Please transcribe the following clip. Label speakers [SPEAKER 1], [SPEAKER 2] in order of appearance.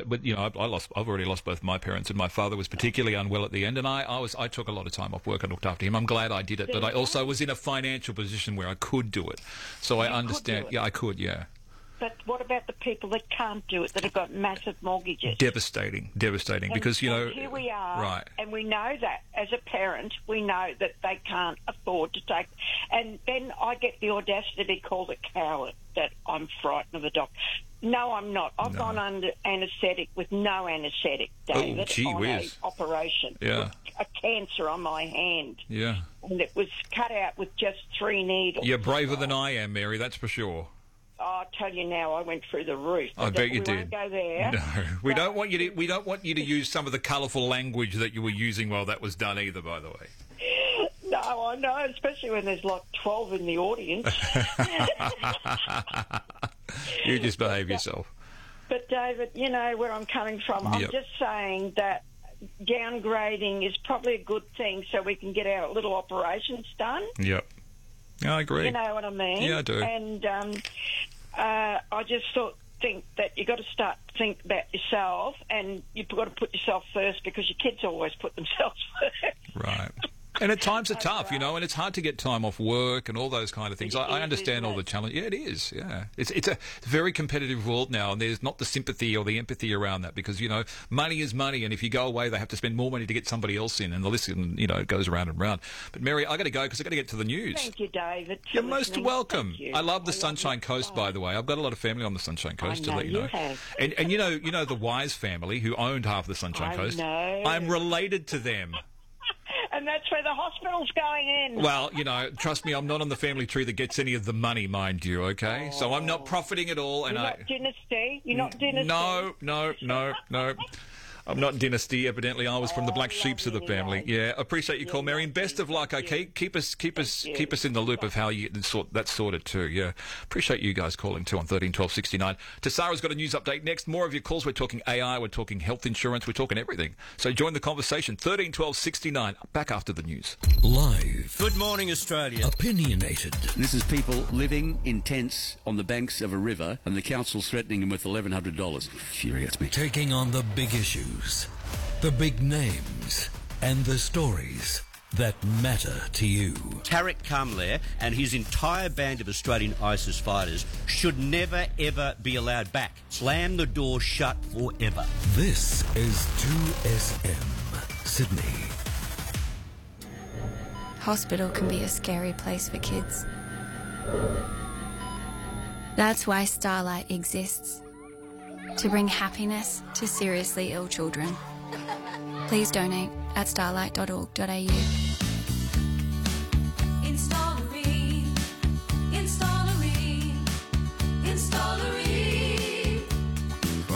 [SPEAKER 1] but you know, I've already lost both my parents, and my father was particularly unwell at the end, and I took a lot of time off work and looked after him. I'm glad I did it, but I also was in a financial position where I could do it, so I understand. Yeah, I could. Yeah.
[SPEAKER 2] But what about the people that can't do it, that have got massive mortgages?
[SPEAKER 1] Devastating, because, you know...
[SPEAKER 2] here we are,
[SPEAKER 1] right.
[SPEAKER 2] And we know that, as a parent, we know that they can't afford to take... And then I get the audacity to be called a coward, that I'm frightened of a doctor. No, I'm not. I've gone under anaesthetic with no anaesthetic, David,
[SPEAKER 1] oh, gee whiz.
[SPEAKER 2] an operation.
[SPEAKER 1] Yeah.
[SPEAKER 2] A cancer on my hand.
[SPEAKER 1] Yeah.
[SPEAKER 2] And it was cut out with just 3 needles.
[SPEAKER 1] You're braver than I am, Mary, that's for sure.
[SPEAKER 2] I'll tell you now, I went through the roof.
[SPEAKER 1] I bet you did.
[SPEAKER 2] We won't go there.
[SPEAKER 1] No, we don't want you to. We don't want you to use some of the colourful language that you were using while that was done, either. By the way.
[SPEAKER 2] No, I know, especially when there's like 12 in the audience.
[SPEAKER 1] You just behave yourself.
[SPEAKER 2] But David, you know where I'm coming from. I'm just saying that downgrading is probably a good thing, so we can get our little operations done.
[SPEAKER 1] Yep. I agree.
[SPEAKER 2] You know what I mean?
[SPEAKER 1] Yeah, I do.
[SPEAKER 2] And I just think that you've got to think about yourself, and you've got to put yourself first, because your kids always put themselves first.
[SPEAKER 1] Right. And at times are tough, you know, and it's hard to get time off work and all those kind of things. I understand all the challenge. Yeah, it is. Yeah, it's a very competitive world now, and there's not the sympathy or the empathy around that, because, you know, money is money, and if you go away, they have to spend more money to get somebody else in, and the list, you know, goes round and round. But Mary, I got to go because I got to get to the news.
[SPEAKER 2] Thank you, David.
[SPEAKER 1] You're most welcome. I love the Sunshine Coast, by the way. I've got a lot of family on the Sunshine Coast, to let you know.
[SPEAKER 2] Have.
[SPEAKER 1] And you know the Wise family who owned half of the Sunshine Coast.
[SPEAKER 2] Know.
[SPEAKER 1] I'm related to them.
[SPEAKER 2] And that's where the hospital's going in.
[SPEAKER 1] Well, you know, trust me, I'm not on the family tree that gets any of the money, mind you, okay? So I'm not profiting at all. And
[SPEAKER 2] You're not dynasty? You're not dynasty?
[SPEAKER 1] No. I'm not dynasty, evidently. I was from the black sheeps of the family. Yeah, appreciate your call, Mary, and best of luck. Okay, keep us in the loop of how you sort that sorted too. Yeah, appreciate you guys calling too on 13 12 69. Tasara's got a news update next. More of your calls. We're talking AI. We're talking health insurance. We're talking everything. So join the conversation. 13 12 69. Back after the news.
[SPEAKER 3] Live.
[SPEAKER 4] Good morning, Australia.
[SPEAKER 3] Opinionated.
[SPEAKER 5] This is people living in tents on the banks of a river, and the council's threatening them with $1,100. Infuriates me.
[SPEAKER 3] Taking on the big issues, the big names, and the stories that matter to you.
[SPEAKER 4] Tariq Kamler and his entire band of Australian ISIS fighters should never, ever be allowed back. Slam the door shut forever.
[SPEAKER 3] This is 2SM Sydney.
[SPEAKER 6] Hospital can be a scary place for kids. That's why Starlight exists. To bring happiness to seriously ill children. Please donate at starlight.org.au.